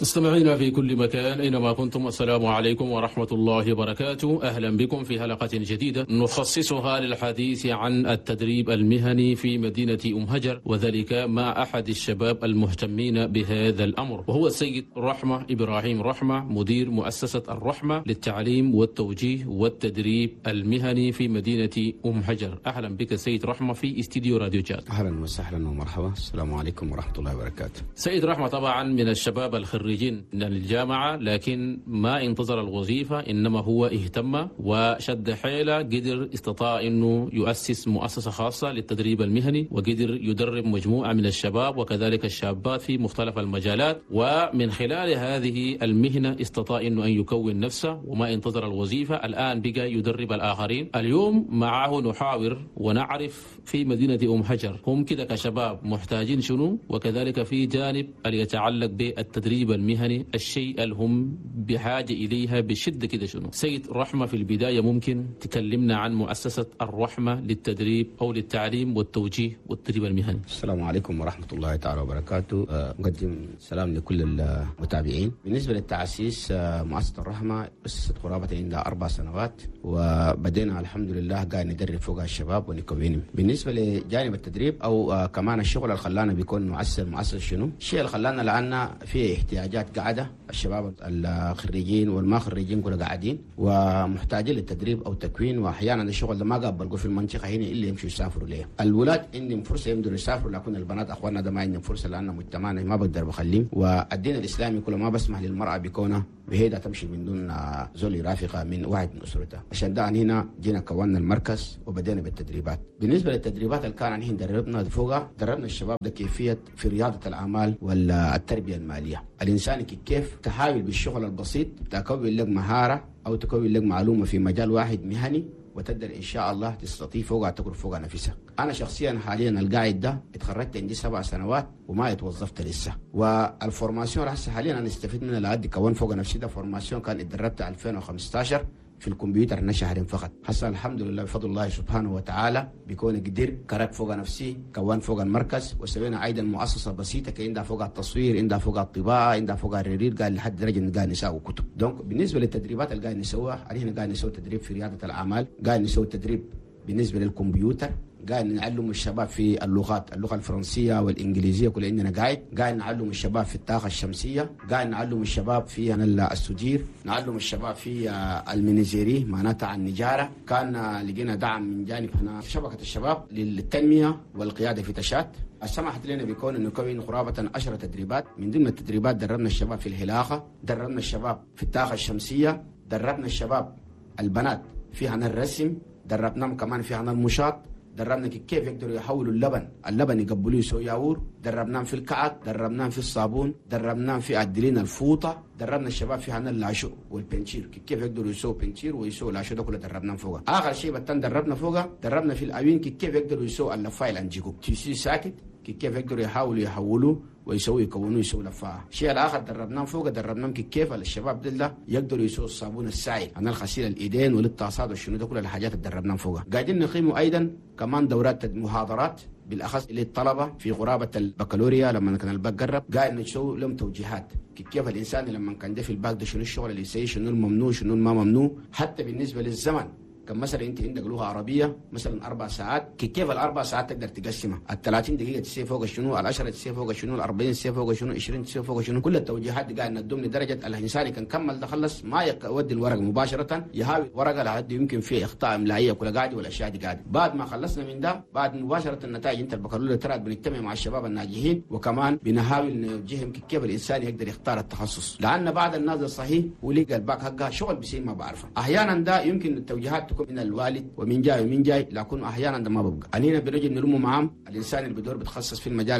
مستمعينا في كل مكان أينما كنتم، السلام عليكم ورحمة الله وبركاته. أهلا بكم في حلقة جديدة نخصصها للحديث عن التدريب المهني في مدينة أم هجر، وذلك مع أحد الشباب المهتمين بهذا الأمر، وهو السيد رحمة إبراهيم رحمة، مدير مؤسسة الرحمة للتعليم والتوجيه والتدريب المهني في مدينة أم هجر. أهلا بك سيد رحمة في استديو راديو جاد. أهلا وسهلا ومرحبا، السلام عليكم ورحمة الله وبركاته. سيد رحمة طبعا من الشباب الخريجين من الجامعة، لكن ما انتظر الوظيفة، إنما هو اهتم وشد حيله، قدر استطاع أنه يؤسس مؤسسة خاصة للتدريب المهني، وقدر يدرب مجموعة من الشباب وكذلك الشابات في مختلف المجالات، ومن خلال هذه المهنة استطاع أنه أن يكون نفسه وما انتظر الوظيفة. الآن بقى يدرب الآخرين. اليوم معه نحاور ونعرف في مدينة أم هجر هم كده كشباب محتاجين شنو، وكذلك في جانب اللي يتعلق بالتدريب المهني الشيء اللي هم بحاجة إليها بشدة كده شنو. سيد رحمة، في البداية ممكن تكلمنا عن مؤسسة الرحمة للتدريب أو للتعليم والتوجيه والتدريب المهني. السلام عليكم ورحمة الله تعالى وبركاته. مقدم سلام لكل المتابعين. بالنسبة للتأسيس، مؤسسة الرحمة أسست قرابة عندها 4 سنوات، وبدينا الحمد لله قاعد ندرب فوق الشباب ونكوينهم. بالنسبة لجانب التدريب أو كمان الشغل اللي خلانا بيكون مؤسسة شنو، الشيء اللي خلانا لأن في احتياجات قاعدة، الشباب الخريجين والما خريجين كلهم قاعدين ومحتاجين للتدريب أو تكوين، وأحيانا الشغل ده ما قابلوا في المنطقة هنا إلا يمشوا يسافروا ليه. الولاد عندهم فرصة يقدروا يسافروا، لكن البنات أخواننا ده ما عندهم فرصة لأن مجتمعنا ما بقدر بخليهم، والدين الإسلامي كله ما بسمح للمرأة بكونها بهيدا تمشي من دون زول يرافقها من واحد من أسرتها. عشان ده هنا جينا كونا المركز وبدينا بالتدريبات. بالنسبة للتدريبات اللي كان هنا دربنا فوقها، دربنا الشباب ده كيفية في رياضة الأعمال والتربية المالية. الإنسان كيف تحاول بالشغل البسيط تكون لك مهارة أو تكون لك معلومة في مجال واحد مهني، وتقدر إن شاء الله تستطيع فوقها تقرب فوقها نفسك. أنا شخصيا حاليا القاعد ده اتخرجت عندي 7 سنوات وما اتوظفت لسه، والفورماسيون هسه حاليا أنا استفيد منها لأدي كون فوق نفسي. ده فورماسيون كان اتدربت 2015 في الكمبيوتر شهرين فقط. هسه الحمد لله بفضل الله سبحانه وتعالى بيكون قدر كرك فوق نفسي، كون فوق المركز، وسوينا ايضا مؤسسه بسيطه عندها فوق التصوير، عندها فوق الطباعه، عندها فوق الرير، قال لحد درجه قاعد نساوي كتب. دونك بالنسبه للتدريبات اللي قاعد نسويها، علينا قاعد نسوي تدريب في رياده الاعمال، قاعد نسوي تدريب بالنسبه للكمبيوتر، قاعد نعلم الشباب في اللغات، اللغه الفرنسيه والانجليزيه كلها عندنا، قاعد نعلم الشباب في الطاقه الشمسيه، قاعد نعلم الشباب في السجير، نعلم الشباب في المنيزيري معناتها النجاره. كان لقينا دعم من جانب هنا شبكه الشباب للتنميه والقياده في تشات، سمحت لنا بكون نكون قرابه 10 تدريبات. من ضمن التدريبات دربنا الشباب في الهلاقه، دربنا الشباب في الطاقه الشمسيه، دربنا الشباب البنات في الرسم، دربناهم كمان في المشاط، دربنا كيف يقدروا يحولوا اللبن يقبلوه يسوي ياور، دربناهم في الكعك، دربناهم في الصابون، دربناهم في عدلين الفوطه، دربنا الشباب في اللاشو والبنشير، كيف يقدروا يسووا بنشير ويسووا لاشو، ده كله دربناهم فوقها. اخر شيء بتن دربنا فوقها، دربنا في الاوين كيف يقدروا يسووا اللفايل انجيكو تيسي ساكت، كيف يقدروا يحاولوا يحولوه يكونوا يسووا لفاها. الشيء الاخر دربناهم فوق، دربناهم كيف الشباب ده يقدروا يسووا الصابون السائل عن الغسيل الايدين وللطاسات وشنو، ده كل الحاجات اللي دربناهم فوقها. قاعدين نقيموا ايضا كمان دورات محاضرات بالاخص للطلبه في قرابه البكالوريا. لما كان الباك قرب قاعد نسوي لهم توجيهات كيف الانسان لما كان ده في الباك ده شنو الشغل اللي يسوي، شنو الممنوع شنو ما ممنوع. حتى بالنسبه للزمن، كم مثلا انت عندك لغه عربيه مثلا 4 ساعات، كيف ال4 ساعات تقدر تقسمها؟ ال30 دقيقه تسيب فوق شنو، ال10 تسيب فوق شنو، ال40 تسيب فوق شنو، 20 تسيب فوق شنو. كل التوجيهات دي قاعد ندوم لدرجه الانسان كان كمل ده خلص ما يودي الورق مباشره، يهاوي ورقه لحد يمكن فيه اخطاء املائيه كلها قاعده والاشياء دي قاعده. بعد ما خلصنا من ده، بعد مباشره النتائج انت البكالوريا ترى بنجتمع مع الشباب الناجحين، وكمان بنحاول نوجههم كيف الانسان يقدر يختار التخصص، لان بعد النازل صحيح ولقى الباك حقها شغل بيصير ما بعرفه. احيانا ده يمكن التوجيهات تكون من الوالد ومين جاي، لكن احيانا ده ما ببقى. علينا بنجي نلموا معاهم الانسان اللي بدور بتخصص في المجال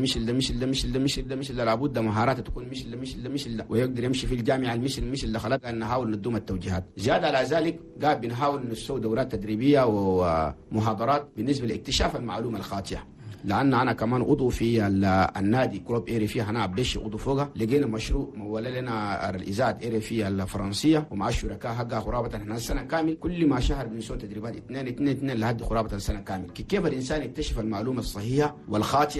المثل ده لابد مهاراته تكون مثل ده ويقدر يمشي في الجامعه المثل ده. خلاص نحاول ندوم التوجيهات. زياده على ذلك قاعد بنحاول نسوي دورات تدريبيه ومحاضرات بالنسبه لاكتشاف المعلومه الخاطئه، لان انا كمان عضو في النادي كلوب ايري فيها انا عبدش عضو فوقها. لقينا مشروع مولى لنا الاذاعه ايري في الفرنسيه ومع الشركاء حقها قرابه احنا السنه كامل كل ما شهر بنسوي تدريبات 2 لحد قرابه السنه كامل. كيف الانسان يكتشف المعلومه الصحيحه والخاطئه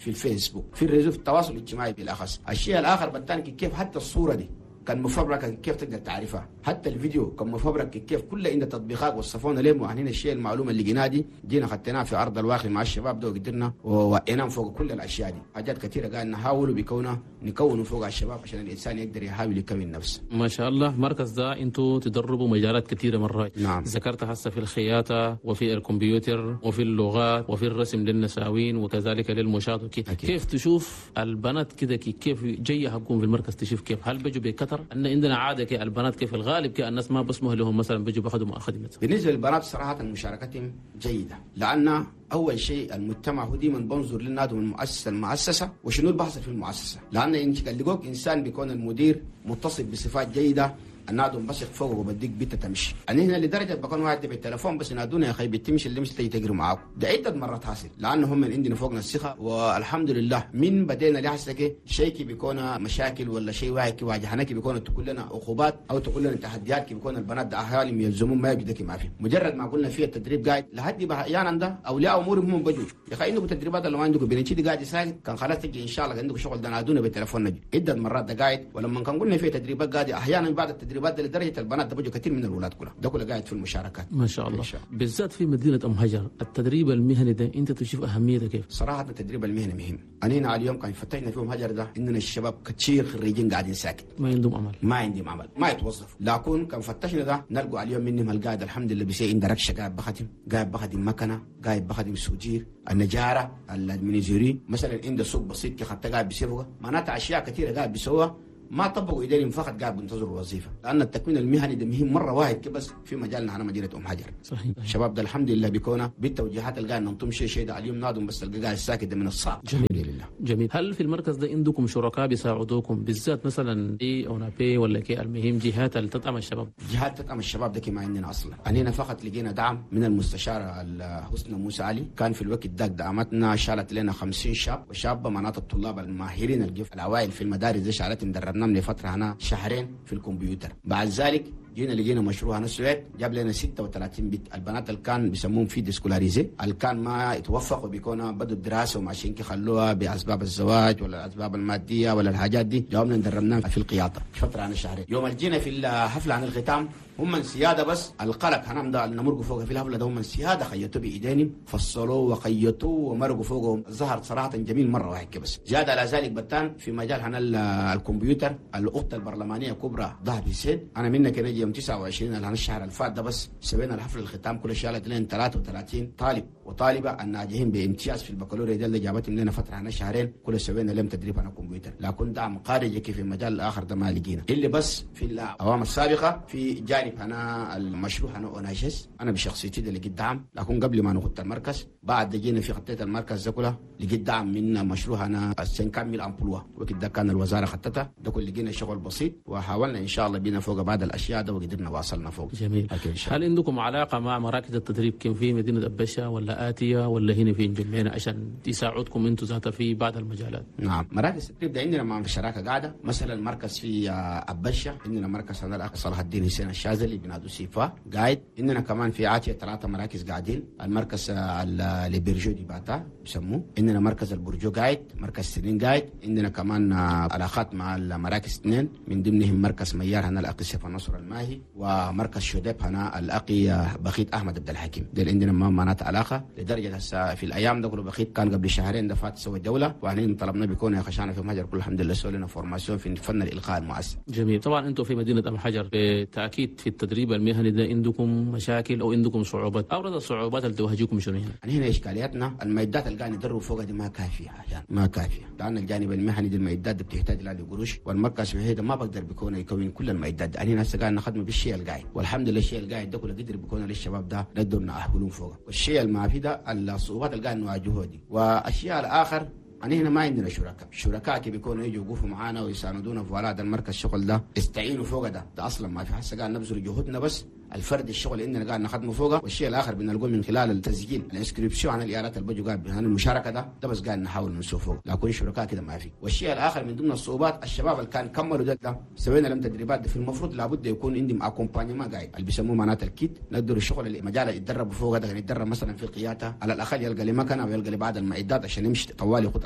في الفيسبوك، في الريزو، في التواصل الاجتماعي بالاخص. الشيء الاخر بالتالي كيف حتى الصوره دي كان مفبركه كيف تقدر تعرفها، حتى الفيديو كان مفبرك كيف، كل عند تطبيقات وصفونا ليه مؤهلين الشيء المعلومه اللي جينا دي جينا خدناها في ارض الواقع مع الشباب ده وقدرنا ووقينا فوق كل الاشياء دي. حاجات كثيره قاعد نحاولوا نكونوا فوق الشباب عشان الانسان يقدر يحاول يكون نفسه. ما شاء الله. مركز ده انتوا تدربوا مجالات كثيره مرات. نعم. ذكرت هسه في الخياطه وفي الكمبيوتر وفي اللغات وفي الرسم للنساوين وكذلك للمشاة وكده. كيف تشوف البنات كده كيف جايه حقهم في المركز؟ تشوف كيف هل بيجوا بكتر؟ ان عندنا عاده كي البنات كيف الغالب كي الناس ما بسمح لهم مثلا بيجوا بياخذوا خدمه. بالنسبه للبنات صراحه مشاركتهم جيده، لان اول شيء المجتمع هو ديما بنظر للنادي من المؤسسه وشنو اللي بيحصل في المؤسسه، لان اللي لقوك انسان بيكون المدير متصف بصفات جيده النادم بثق فوقه وبديك بيتا تمشي. انا هنا لدرجه بكون واحد بالتليفون بس ينادوني يا اخي بتمشي اللي مش تيجي تجري معاكم، ده عده مرات حاصل، لانه هم من عندنا فوقنا الثقه والحمد لله. من بدينا لحسك شيء كي بيكون مشاكل ولا شيء واحد كي واجهنا كي بيكون تقول لنا عقوبات او تقول لنا تحديات كي بيكون البنات ده اهالي يلزمون ما يقدر ما في، مجرد ما قلنا فيه التدريب قاعد لحد احيانا ده اولياء امورهم هم بجوا يا اخي عندكم تدريبات اللي ما عندكم بنشي دي قاعد ساكت كان خلاص تجي ان شاء الله عندكم شغل ده نادونا بالتليفون نجي عده مرات ده قاعد. ولما كان قلنا فيه تدريبات قاعد احيانا بعد التدريبات ده لدرجه البنات ده بيجوا كثير من الولاد كلها ده كله قاعد في المشاركات. ما شاء الله. بالذات في مدينه ام هجر التدريب المهني ده انت تشوف اهميته كيف؟ صراحه التدريب المهني مهم. انا على اليوم كان فتحنا فيهم هجر ده اننا الشباب كثير خريجين قاعدين ساكت ما عندهم عمل، ما عندهم عمل، ما يتوظفوا، لكن كان فتشنا ده نلقوا على اليوم منهم القاعد الحمد لله بيسي عنده ركشه قاعد بخدم مكنه، قاعد بخدم سوجير، النجاره، المنيزوري مثلا عنده سوق بسيط كي حتى قاعد بيسوقها، معناتها اشياء كثيره قاعد بيسووها ما طبقوا إداريهم فقط قاعد بينتظروا الوظيفه، لان التكوين المهني ده مهم مره واحد بس في مجالنا انا مدينه ام حجر. صحيح. الشباب ده الحمد لله بيكون بالتوجيهات اللي قاعد ننطم شيء ده عليهم نادم بس القى قاعد ساكت ده من الصعب. جميل لله. جميل. هل في المركز ده عندكم شركاء بيساعدوكم بالذات مثلا اي او نابي ولا كي المهم جهات اللي تدعم الشباب؟ جهات تدعم الشباب ده ما عندنا اصلا، علينا فقط لقينا دعم من المستشاره حسنى موسى علي، كان في الوقت ده دعمتنا شالت لنا 50 شاب وشابه معناته الطلاب الماهرين العوائل في المدارس دي شالتهم دربناهم لفتره هنا شهرين في الكمبيوتر. بعد ذلك جينا لقينا مشروع هنا السويد جاب لنا 36 بيت، البنات اللي كان بيسموهم في ديسكولاريزي اللي كان ما يتوفقوا بيكونوا بدوا الدراسه وماشيين خلوها باسباب الزواج ولا الاسباب الماديه ولا الحاجات دي، جاوبنا ندربناهم في القياده فتره عن شهرين. يوم جينا في الحفله عن الختام هم سياده بس القلق هنام ده نمرقوا فوق في الحفله ده هم سياده خيطوا بايدينهم فصلوا وخيطوا ومرقوا فوقهم، ظهر صراحه جميل مره واحد بس. زاد على ذلك بتان في مجال هنا الكمبيوتر الاخت البرلمانيه الكبرى ضهب حسين، انا منك نجي يوم 29 الشهر اللي فات ده بس سوينا الحفل الختام كل شالت لنا 33 طالب وطالبه الناجحين بامتياز في البكالوريا دي اللي جابتهم لنا فتره هنا شهرين كل سوينا لهم تدريب على الكمبيوتر، لكن دعم خارجي كيف في المجال الاخر ده ما لقينا اللي بس في الاعوام السابقه في جانب انا المشروع انا اوناشس انا بشخصيتي ده لقيت دعم، لكن قبل ما نخط المركز بعد جينا في خطيت المركز ده كله لقيت دعم من مشروع انا السنكامل امبلوا وقت ده كان الوزاره خطتها ده كل لقينا شغل بسيط وحاولنا ان شاء الله بينا فوق بعض الاشياء ده وقدرنا واصلنا فوق. جميل. هل عندكم علاقه مع مراكز التدريب كيف في مدينه ابشا ولا اتيه ولا هنا في جمينة عشان يساعدكم انتم ذاتها في بعض المجالات؟ نعم مراكز التدريب ده عندنا مع شراكه قاعده، مثلا مركز في ابشا عندنا مركز هنا الاخ صلاح الدين حسين الشاذلي بنادو سيفا قاعد، عندنا كمان في عاتيه 3 مراكز قاعدين، المركز البرجو دي باتا بسموه، عندنا مركز البرجو قاعد، مركز سنين قاعد، عندنا كمان علاقات مع المراكز 2 من ضمنهم مركز ميار هنا الاقي سيف النصر الماهي ومركز شوديب هنا الاقي بخيت احمد عبد الحكيم، دول عندنا معنات علاقه لدرجه هسه في الايام ده كله بخيت كان قبل شهرين ده فات سوى الدوله واحنا طلبنا بيكون يا خشانه في مهجر كل الحمد لله سوى لنا فورماسيون في فن الالقاء المؤثر. جميل. طبعا انتم في مدينه ام حجر بالتاكيد في التدريب المهني ده عندكم مشاكل او عندكم صعوبات، ابرز الصعوبات اللي تواجهكم شنو هنا؟ هنا اشكالياتنا المعدات اللي قاعد ندرب فوقها دي ما كافيه يعني ما كافيه، لان الجانب المهني دي المعدات دي بتحتاج لها قروش والمركز في هيدا ما بقدر يكون كل المعدات دي. هنا هسه قاعد نخدم بالشيء القاعد والحمد لله الشيء القاعد ده كله قدر بيكون للشباب ده نقدر نأهلهم فوقه، والشيء الما في ده الصعوبات اللي قاعد نواجهها دي. والاشياء الاخر هنا ما عندنا شركاء كي بيكونوا يجوا يوقفوا معانا ويساندونا في ولاد المركز الشغل ده يستعينوا فوق ده اصلا ما في حسه قاعد نبذل جهودنا بس الفرد الشغل اننا قاعد نخدمه فوقه، والشيء الاخر بنلقوه من خلال التسجيل الانسكريبسيون عن الايارات اللي بيجوا قاعد عن المشاركه ده بس قاعد نحاول نسوي فوق، لكن شركاء كده ما في. والشيء الاخر من ضمن الصعوبات الشباب اللي كان كملوا ده سوينا لهم تدريبات في المفروض لابد يكون عندهم اكومبانيما قاعد اللي بيسموه معناته الكيت، نقدروا الشغل المجال يتدربوا فوق ده، يتدرب مثلا في القياده على الاقل يلقى لي مكنه ويلقى لي بعض المعدات عشان يمشي طوالي يخط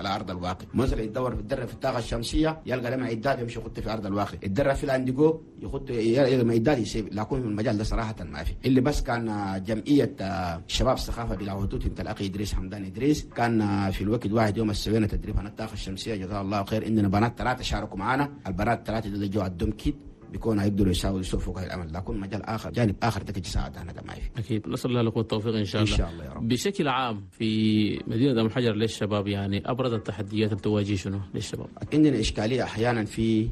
على ارض الواقع. مثلا يدور في الدره في الطاقه الشمسيه يلقى لما عداد يمشي يخط في ارض الواقع، الدره في الانديجو يخط لما عداد يسيب. لكن في المجال ده صراحه ما في. اللي بس كان جمعيه شباب الثقافه بلا حدود انت الاخي ادريس حمدان ادريس كان في الوقت واحد يوم سوينا تدريب عن الطاقه الشمسيه جزاه الله خير، عندنا بنات 3 شاركوا معنا، البنات 3 اللي جو عندهم كيد بيكون هيقدروا يسووا فوق الامل. لكن مجال اخر جانب اخر ده يساعد انا ده ما في. اكيد نسال الله لكم التوفيق ان شاء الله. ان شاء الله يا رب. بشكل عام في مدينه ام حجر للشباب يعني ابرز التحديات اللي تواجه شنو للشباب؟ عندنا اشكاليه احيانا في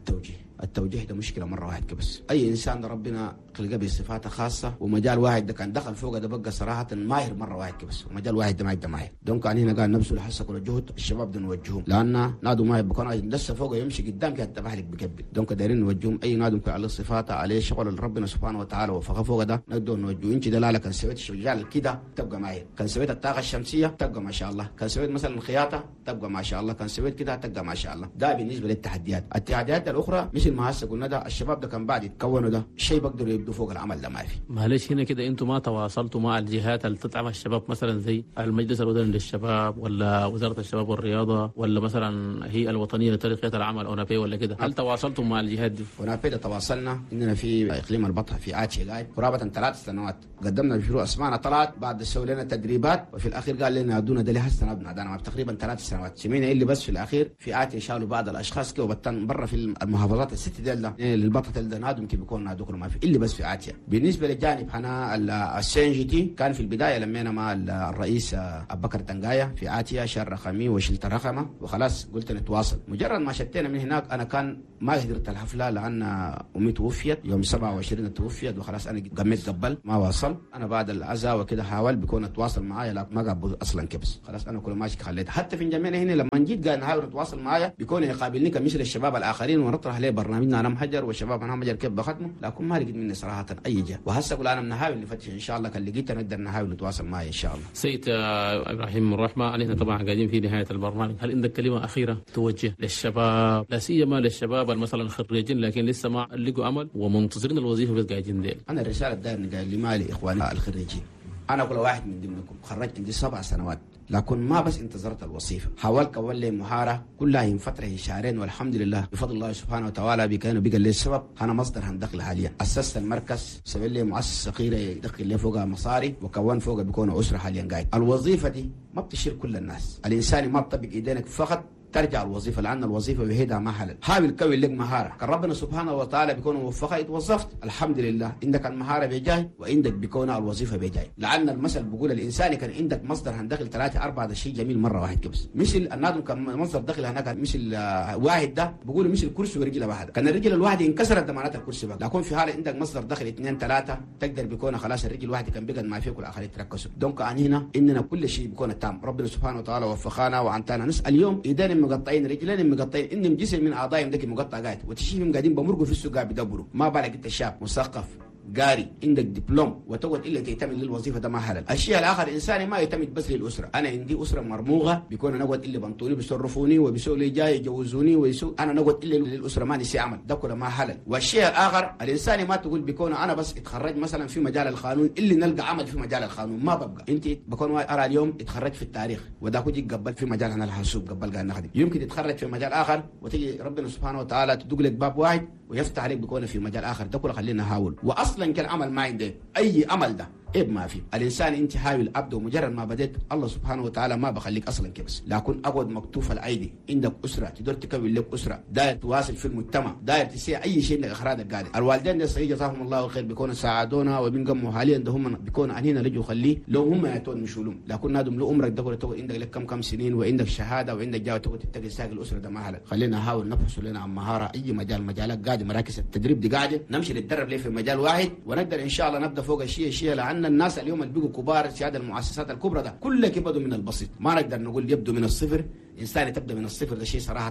التوجيه ده مشكله مره واحد بس. اي انسان ده ربنا خلقه بصفاته خاصه، ومجال واحد ده كان دخل فوق ده بقى صراحه ماهر مره واحد بس، ومجال واحد ده ما يقدر ماهر. دونك هنا قال نبذل حصه كل الجهد الشباب ده نوجههم، لان نادو ماهر بكون لسه فوق يمشي قدام كده تبع لك بكبل. دونك دايرين نوجههم اي نادو على صفاته عليه شغل اللي ربنا سبحانه وتعالى وفقه فوق ده نقدر نوجهه. انت دلاله كان سويت شغال كده تبقى ماهر، كان سويت الطاقه الشمسيه تبقى ما شاء الله، كان سويت مثلا الخياطه تبقى ما شاء الله، كان سويت كده تبقى ما شاء الله. ده بالنسبه للتحديات. التحديات الاخرى مثل ما هسه قلنا ده الشباب ده كان بعد يتكونوا ده شيء بقدروا يبدوا فوق العمل ده ما في. معلش هنا كده انتم ما تواصلتوا مع الجهات اللي تدعم الشباب مثلا زي المجلس الوطني للشباب ولا وزاره الشباب والرياضه ولا مثلا هي الوطنيه لترقيه العمل اونابي ولا كده؟ هل تواصلتم مع الجهات دي؟ اونابي ده تواصلنا. عندنا في اقليم البطحه في اتشي قاعد قرابه 3 سنوات قدمنا المشروع اسمعنا طلعت بعد سووا لنا تدريبات، وفي الاخير قال لنا ادونا ده لها سنه ابناء تقريبا 3 سنوات. سمينا اللي بس في الاخير في اتشي شالوا بعض الاشخاص كده وبتن برا في المحافظات الست ديل ده للبطحه ده نادوا يمكن بيكون نادوك ما في اللي بس في اتشي. بالنسبه للجانب حنا السين جي تي كان في البدايه لمينا مع الرئيس ابو بكر تنقايه في اتيا شهر رقمي وشلت رقمه وخلاص قلت نتواصل. مجرد ما شتينا من هناك انا كان ما قدرت الحفله لان امي توفيت يوم 27 توفيت وخلاص انا قميت قبل ما واصل. انا بعد العزاء وكده حاول بيكون اتواصل معايا لا ما قبل اصلا كبس خلاص انا كل ماشي خليت. حتى في جميعنا هنا لما جيت قال نحاول نتواصل معايا بيكون يقابلني كمثل الشباب الاخرين ونطرح عليه برنامجنا انا محجر والشباب انا محجر كيف بختمه، لكن ما لقيت مني صراحه اي جهه. وهسه اقول انا بنحاول نفتش ان شاء الله كان لقيت نقدر نحاول نتواصل معي ان شاء الله. سيد ابراهيم الرحمه نحن طبعا قاعدين في نهايه البرنامج، هل عندك كلمه اخيره توجه للشباب لا سيما للشباب مثلا خريجين لكن لسه ما لقوا عمل ومنتظرين الوظيفه بس قاعدين ديل؟ انا الرساله دايما قال لي مالي اخواني الخريجين، انا كل واحد من ضمنكم خرجت عندي 7 سنوات لكن ما بس انتظرت الوظيفه، حاولت كون لي مهاره كلها من فتره شهرين والحمد لله بفضل الله سبحانه وتعالى بكانوا بقى لي السبب انا مصدر دخل حاليا. اسست المركز سوي لي مؤسسه صغيره يدخل لي فوقها مصاري وكون فوقها بيكون اسره حاليا قاعد. الوظيفه دي ما بتشير كل الناس، الانسان ما بطبق ايدينك فقط ترجع الوظيفه لان الوظيفه بهيدها ما حلل. حاول تكون لك مهاره كان ربنا سبحانه وتعالى بيكون موفقه اتوظفت الحمد لله عندك المهاره بجاي وعندك بيكون الوظيفه بجاي. لعل المثل بيقول الانسان كان عندك مصدر دخل 3 4 ده شيء جميل مره واحد كبس. مثل النادم كان مصدر دخل هناك مثل واحد ده بيقولوا مثل كرسي ورجله واحده، كان الرجل الواحد انكسرت معناتها الكرسي بقى، لكن في حاله عندك مصدر دخل 2 3 تقدر بيكون خلاص الرجل الواحد كان بيقعد ما فيك والاخرين تركزوا. دونك هنا اننا كل شيء بيكون تام. ربنا سبحانه وتعالى وفقنا وعنتنا نسال اليوم ايدين مقطعين رجلين مقطعين انهم جسم من اعضائهم دك مقطع قاعد وتشوفهم قاعدين بمرقوا في السوق قاعد بيدبروا. ما بالك انت شاب مثقف قاري عندك دبلوم وتقعد الا تعتمد للوظيفه ده ما حلال. الشيء الاخر انساني ما يعتمد بس للاسره، انا عندي اسره مرموقه بيكون انا نقعد الا بنطوني بيصرفوني وبيسووا لي جاي يجوزوني ويسووا انا نقعد الا للاسره ما نسي عمل ده كله ما حلال. والشيء الاخر الانساني ما تقول بيكون انا بس اتخرج مثلا في مجال القانون اللي نلقى عمل في مجال القانون ما ببقى. انت بكون ارى اليوم اتخرج في التاريخ وذاك يجي قبل في مجال انا الحاسوب قبل قاعد نخدم، يمكن تتخرج في مجال اخر وتيجي ربنا سبحانه وتعالى تدق لك باب واحد ويفتح عليك بيكون في مجال اخر. ده كله خلينا نحاول. واصلا كان عمل ما عندي اي عمل ده عيب ما في. الانسان انت حاول ابدا ومجرد ما بديت الله سبحانه وتعالى ما بخليك اصلا كبس، لكن اقعد مكتوف الايدي عندك اسره تقدر تكون لك اسره داير تواصل في المجتمع داير تسيع اي شيء لاخراجك قاعد. الوالدين ده صحيح جزاهم الله خير بيكونوا ساعدونا وبنقموا حاليا ده هم بيكونوا انينا لجوا خليه لو هم ياتون مشولهم، لكن نادم لو عمرك ده تقعد عندك لك كم سنين وعندك شهاده وعندك جاوه تقعد تتقي ساق الاسره ده ما حلال. خلينا نحاول نبحث لنا عن مهاره اي مجالات قاعده مراكز التدريب دي قاعده نمشي نتدرب ليه في مجال واحد ونقدر ان شاء الله نبدا فوق الشيء لان الناس اليوم اللي بيجوا كبار سيادة المؤسسات الكبرى ده كلها يبدوا من البسيط، ما نقدر نقول يبدو من الصفر. انسان تبدا من الصفر ده شيء صراحه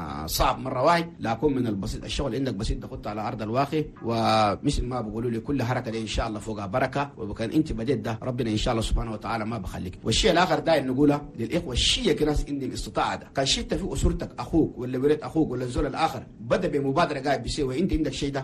صعب مره واحد، لكن من البسيط الشغل عندك بسيط تخط على ارض الواقع. ومثل ما بيقولوا لي كل حركه دي ان شاء الله فوقها بركه، وكان انت بديت ده ربنا ان شاء الله سبحانه وتعالى ما بخليك. والشيء الاخر داير نقوله للاخوه الشيء كناس عندهم استطاعه ده كان شفت في اسرتك اخوك ولا ولد اخوك ولا الزول الاخر بدا بمبادره قاعد بيسوي انت عندك شيء ده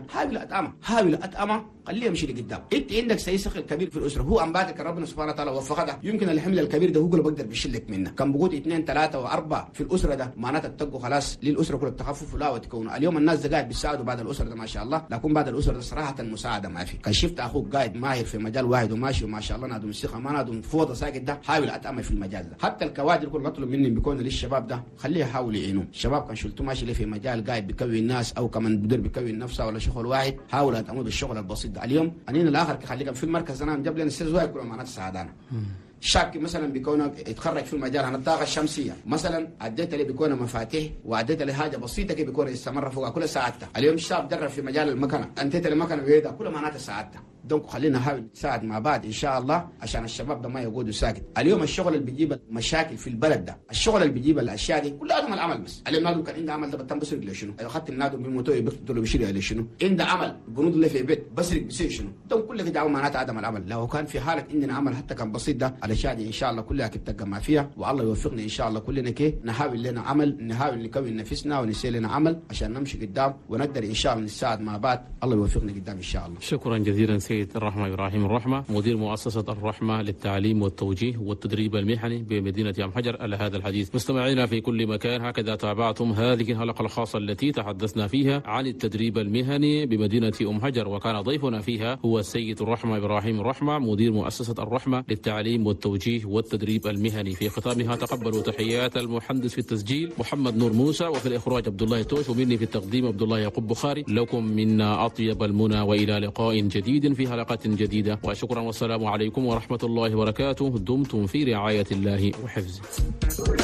حاول اتامه خليه يمشي لقدام. انت عندك سيسخ الكبير في الاسره هو انباتك ربنا سبحانه وتعالى وفقه ده يمكن الحمل الكبير ده هو اللي بقدر بيشلك منه. كان بقول 2 3 و4 اربعه في الاسره ده معناتها تتقوا خلاص للاسره كلها التخفف لا وتكونوا. اليوم الناس ده قاعد بيساعدوا بعد الاسره ده ما شاء الله، لكن بعد الاسره ده صراحه المساعده ما في. كان شفت اخوك قاعد ماهر في مجال واحد وماشي وما شاء الله نادم الثقه ما نادم فوضى ساكت ده، حاول اتامل في المجال ده. حتى الكوادر كل اطلب مني بيكون للشباب ده خليه يحاول يعينوه. الشباب كان شلتوا ماشي في مجال قاعد بيكوي الناس او كمان بدر بيكوي نفسه ولا شغل واحد، حاول اتامل بالشغل البسيط ده. اليوم انين الاخر خليك في المركز انا جاب لنا السير زوايا كلها معناتها سعادانا. شاك مثلا بيكون يتخرج في المجال عن الطاقه الشمسيه مثلا، اديت له بيكون مفاتيح واديت له حاجه بسيطه كي بيكون يستمر فوقها كل ساعتها. اليوم الشاب درب في مجال المكنه، انتت له مكنه بيدها كل معناتها ساعتها. دونك خلينا نحاول نساعد مع بعض ان شاء الله عشان الشباب ده ما يقعدوا ساكت. اليوم الشغل اللي بيجيب مشاكل في البلد ده، الشغل اللي بيجيب الاشياء دي كلها العمل بس. اليوم نادم كان عنده عمل ده بتم بسرق له شنو؟ اخذت النادم بالموتور بيقتلوا بيشيل له شنو؟ عنده عمل بنود اللي في بيت بسرق بيصير شنو؟ دونك كل كده معناتها عدم العمل. لو كان في حاله عندنا عمل حتى كان بسيط ده الاشياء دي ان شاء الله كلها تتجمع فيها، والله يوفقنا ان شاء الله كلنا كي نحاول لنا عمل، نحاول نكون نفسنا ونسير لنا عمل عشان نمشي قدام ونقدر ان شاء الله نساعد مع بعض. الله يوفقنا قدام ان شاء الله. شكرا جزيلا سيد الرحمة إبراهيم الرحمة، مدير مؤسسة الرحمة للتعليم والتوجيه والتدريب المهني بمدينة أم حجر، على هذا الحديث. مستمعينا في كل مكان، هكذا تابعتم هذه الحلقة الخاصة التي تحدثنا فيها عن التدريب المهني بمدينة أم حجر، وكان ضيفنا فيها هو السيد الرحمة إبراهيم الرحمة، مدير مؤسسة الرحمة للتعليم والتوجيه والتدريب المهني. في ختامها تقبلوا تحيات المحدث في التسجيل محمد نور موسى، وفي الإخراج عبد الله توش، ومني في التقديم عبد الله يعقوب بخاري. لكم منا أطيب المنى وإلى لقاء جديد في حلقة جديدة، وشكرا والسلام عليكم ورحمة الله وبركاته. دمتم في رعاية الله وحفظه.